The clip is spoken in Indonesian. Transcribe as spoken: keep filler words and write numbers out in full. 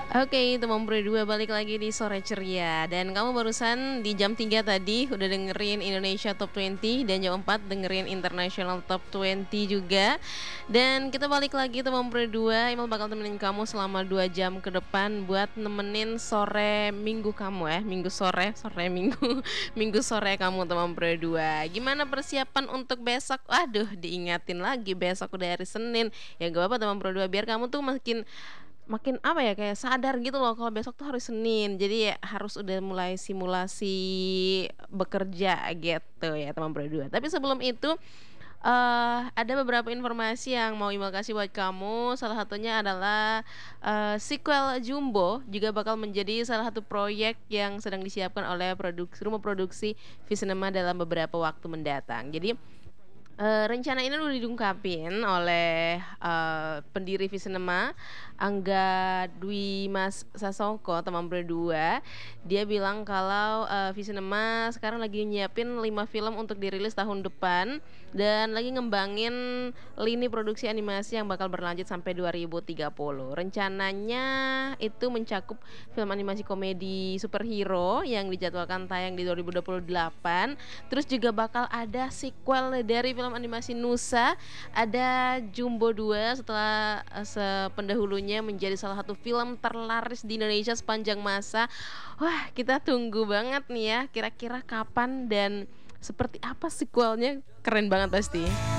Oke, teman Pro dua balik lagi di Sore Ceria. Dan kamu barusan di jam tiga tadi udah dengerin Indonesia Top dua puluh dan jam empat dengerin International Top dua puluh juga. Dan kita balik lagi teman Pro dua, Imel bakal temenin kamu selama dua jam ke depan buat nemenin sore minggu kamu ya. Minggu sore, sore minggu, minggu sore kamu teman Pro dua. Gimana persiapan untuk besok? Aduh, diingatin lagi besok udah hari Senin. Ya gak apa-apa teman Pro dua, biar kamu tuh makin Makin apa ya, kayak sadar gitu loh kalau besok tuh hari Senin. Jadi ya harus udah mulai simulasi bekerja gitu ya teman Pro dua. Tapi sebelum itu, eee, ada beberapa informasi yang mau Imal kasih buat kamu. Salah satunya adalah, eee, sequel Jumbo juga bakal menjadi salah satu proyek yang sedang disiapkan oleh produks rumah produksi Visinema dalam beberapa waktu mendatang. Jadi Eee, rencana ini udah diungkapin oleh, eee, pendiri Visinema, Angga Dwi Mas Sasongko, teman berdua. Dia bilang kalau, eee, Visinema sekarang lagi nyiapin lima film untuk dirilis tahun depan dan lagi ngembangin lini produksi animasi yang bakal berlanjut sampai dua ribu tiga puluh. Rencananya itu mencakup film animasi komedi superhero yang dijadwalkan tayang di dua ribu dua puluh delapan. Terus juga bakal ada sequel dari film animasi Nusa, ada Jumbo dua setelah, eee, sependahulunya menjadi salah satu film terlaris di Indonesia sepanjang masa. Wah, kita tunggu banget nih ya, kira-kira kapan dan seperti apa sequelnya, keren banget pasti.